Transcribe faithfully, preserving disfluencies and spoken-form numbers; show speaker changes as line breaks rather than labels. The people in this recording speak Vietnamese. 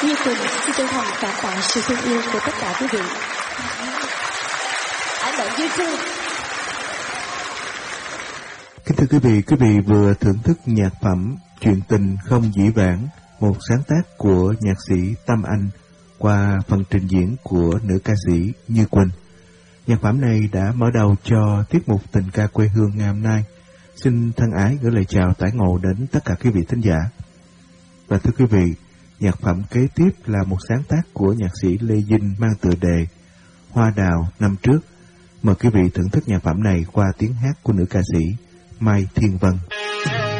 Như Quỳnh xin chân thành cảm tạ sự thương yêu của tất cả quý vị. Anh bạn Duy Phương.
Kính thưa quý vị, quý vị vừa thưởng thức nhạc phẩm Chuyện tình không dĩ vãng, một sáng tác của nhạc sĩ Tâm Anh qua phần trình diễn của nữ ca sĩ Như Quỳnh. Nhạc phẩm này đã mở đầu cho tiết mục Tình ca quê hương ngày hôm nay. Xin thân ái gửi lời chào tái ngộ đến tất cả quý vị thính giả. Và thưa quý vị, nhạc phẩm kế tiếp là một sáng tác của nhạc sĩ Lê Dinh mang tựa đề Hoa đào năm trước. Mời quý vị thưởng thức nhạc phẩm này qua tiếng hát của nữ ca sĩ Mai Thiên Vân.